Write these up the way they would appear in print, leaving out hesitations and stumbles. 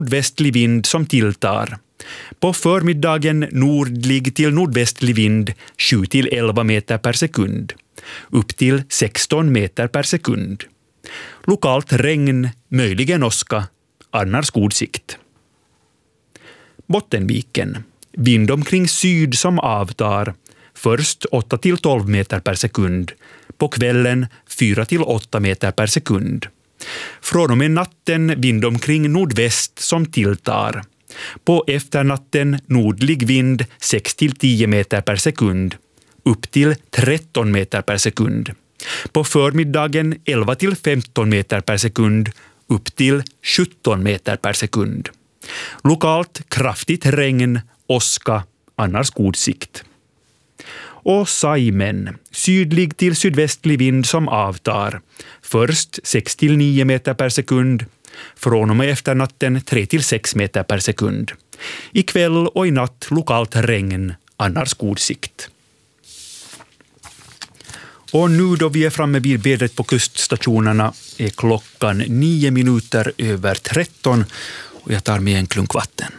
nordvästlig vind som tilltar. På förmiddagen nordlig till nordvästlig vind 7-11 meter per sekund. Upp till 16 meter per sekund. Lokalt regn, möjligen åska, annars god sikt. Bottenviken. Vind omkring syd som avtar. Först 8-12 meter per sekund. På kvällen 4-8 meter per sekund. Från och med natten vind omkring nordväst som tilltar. På efternatten nordlig vind 6-10 meter per sekund. Upp till 13 meter per sekund. På förmiddagen 11-15 meter per sekund. Upp till 17 meter per sekund. Lokalt kraftigt regn, åska, annars god sikt. Och Saimen, sydlig till sydvästlig vind som avtar. Först 6-9 meter per sekund. Från och med efternatten 3-6 meter per sekund. I kväll och i natt lokalt regn, annars god sikt. Och nu då vi är framme vid vädret på kuststationerna är klockan 13:09 och jag tar med en klunk vatten.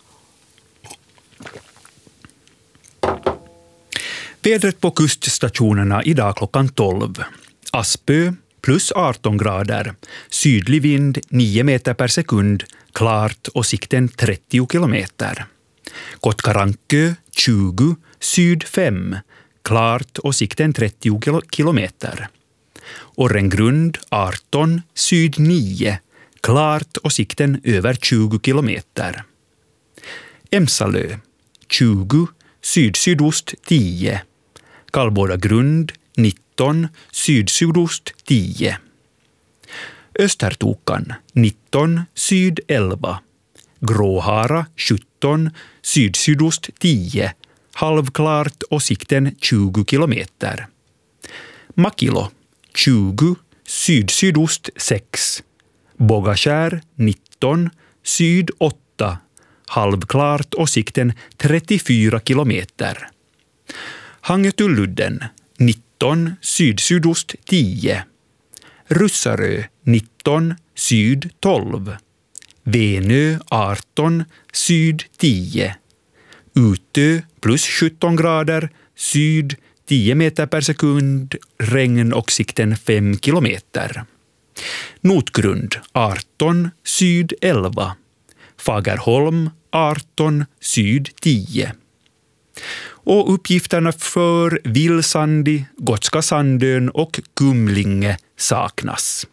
Vädret på kuststationerna idag klockan 12. Aspö plus 18 grader. Sydlig vind 9 meter per sekund. Klart och sikten 30 kilometer. Kotkarankö 20, syd 5. Klart och sikten 30 kilometer. Orrengrund 18, syd 9. Klart och sikten över 20 kilometer. Emsalö 20, syd-sydost 10. Kallbådagrund 19, syd-sydost 10. Östertokan 19, syd 11. Gråhara 17, syd-sydost 10. Halvklart och sikten 20 kilometer. Makilo 20, syd-sydost 6. Bågakär 19, syd 8. Halvklart och sikten 34 kilometer. Hangetulludden 19, syd-sydost 10. Russarö 19, syd 12. Venö 18, syd 10. Utö plus 17 grader, syd 10 meter per sekund, regn och sikten 5 kilometer. Notgrund 18, syd 11. Fagerholm 18, syd 10. Och uppgifterna för Vilsandi, Gotska Sandön och Kumlinge saknas.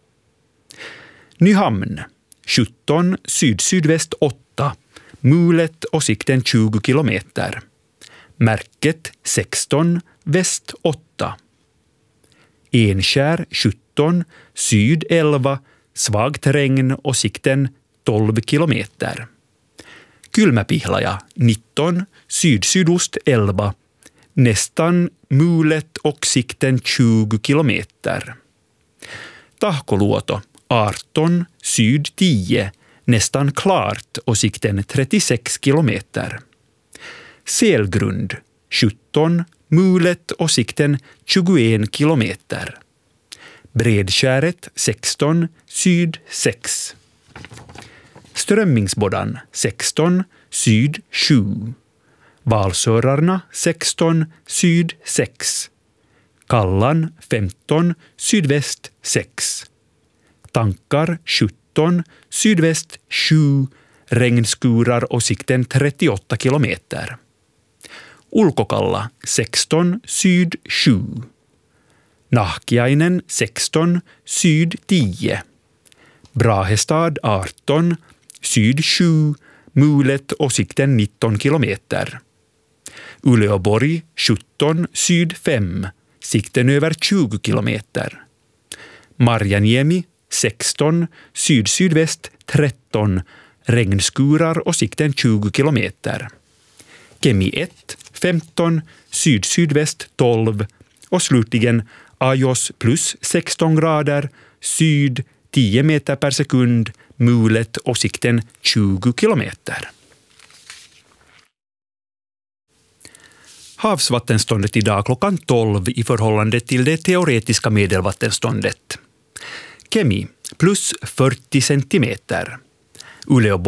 Nyhamn 17, syd-sydväst 8. Mulet och sikten 20 kilometer. Märket 16, väst 8. Enskär 17, syd 11. Svagt regn och sikten 12 kilometer. Kylmäpihlaja 19, syd-sydost 11. Nästan mulet och sikten 20 kilometer. Tahkoluoto 18, syd 10. Nästan klart och sikten 36 kilometer. Selgrund 17, mulet och sikten 21 kilometer. Bredskäret 16, syd 6. Strömmingsboddan 16, syd 7. Valsörarna 16, syd 6. Kallan 15, sydväst 6. Tankar 17, sydväst 7. Regnskurar och sikten 38 kilometer. Ulkokalla 16, syd 7. Nahkiainen 16, syd 10. Brahestad 18, syd 7. Mulet och sikten 19 kilometer. Uleåborg 17, syd 5. Sikten över 20 kilometer. Marjaniemi 16, syd-sydväst 13. Regnskurar och sikten 20 kilometer. Kemi 1, 15, syd-sydväst 12. Och slutligen Ajos plus 16 grader, syd 10 meter per sekund, mulet och sikten 20 kilometer. Havsvattenståndet idag klockan 12 i förhållande till det teoretiska medelvattenståndet. Kemi plus 40 centimeter. Uleåborg